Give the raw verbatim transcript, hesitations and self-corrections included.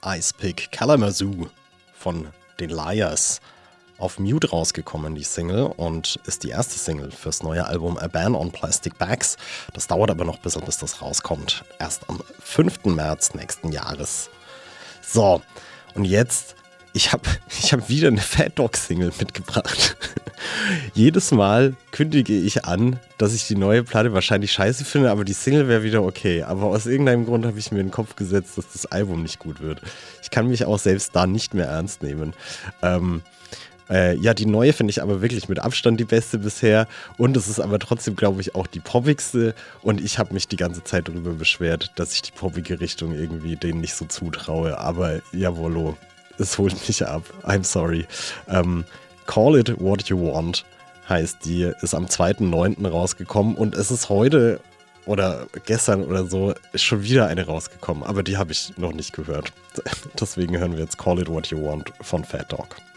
Ice Pick Kalamazoo von den Liars auf Mute rausgekommen, die Single, und ist die erste Single fürs neue Album A Ban on Plastic Bags. Das dauert aber noch ein bisschen, bis das rauskommt. Erst am fünften März nächsten Jahres. So, und jetzt, ich habe ich hab wieder eine Fat Dog Single mitgebracht. Jedes Mal kündige ich an, dass ich die neue Platte wahrscheinlich scheiße finde, aber die Single wäre wieder okay. Aber aus irgendeinem Grund habe ich mir in den Kopf gesetzt, dass das Album nicht gut wird. Ich kann mich auch selbst da nicht mehr ernst nehmen. Ähm, äh, ja, die neue finde ich aber wirklich mit Abstand die beste bisher. Und es ist aber trotzdem, glaube ich, auch die poppigste. Und ich habe mich die ganze Zeit darüber beschwert, dass ich die poppige Richtung irgendwie denen nicht so zutraue. Aber jawollo, es holt mich ab. I'm sorry. Ähm, Call It What You Want heißt die, ist am zweiten neunten rausgekommen und es ist heute oder gestern oder so schon wieder eine rausgekommen, aber die habe ich noch nicht gehört. Deswegen hören wir jetzt Call It What You Want von Fat Dog.